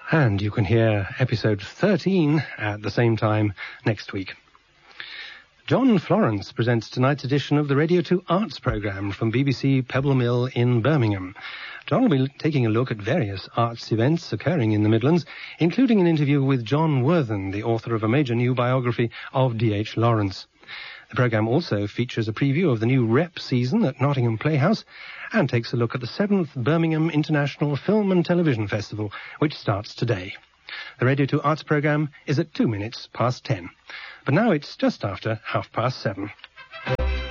And you can hear episode 13 at the same time next week. John Florence presents tonight's edition of the Radio 2 Arts programme from BBC Pebble Mill in Birmingham. John will be taking a look at various arts events occurring in the Midlands, including an interview with John Worthen, the author of a major new biography of D.H. Lawrence. The programme also features a preview of the new Rep season at Nottingham Playhouse and takes a look at the 7th Birmingham International Film and Television Festival, which starts today. The Radio 2 Arts programme is at 2 minutes past 10. But now it's just after 7:30.